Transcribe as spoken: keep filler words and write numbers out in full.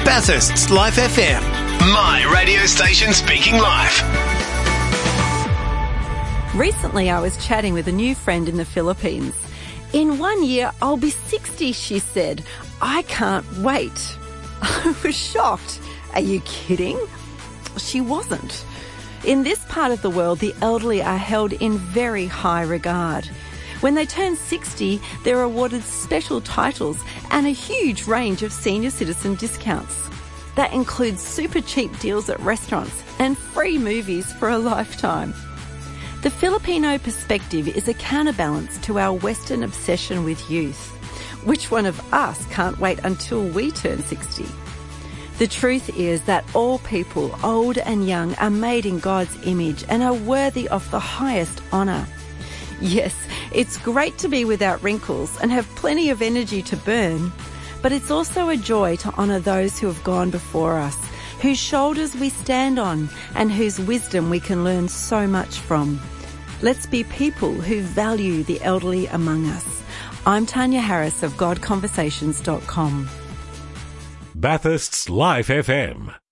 Bathurst's Life F M. My radio station speaking life. Recently, I was chatting with a new friend in the Philippines. In one year, I'll be sixty, she said. I can't wait. I was shocked. Are you kidding? She wasn't. In this part of the world, the elderly are held in very high regard. When they turn sixty, they're awarded special titles and a huge range of senior citizen discounts. That includes super cheap deals at restaurants and free movies for a lifetime. The Filipino perspective is a counterbalance to our Western obsession with youth. Which one of us can't wait until we turn sixty? The truth is that all people, old and young, are made in God's image and are worthy of the highest honour. Yes, it's great to be without wrinkles and have plenty of energy to burn, but it's also a joy to honour those who have gone before us, whose shoulders we stand on and whose wisdom we can learn so much from. Let's be people who value the elderly among us. I'm Tanya Harris of God Conversations dot com. Bathurst's Life F M.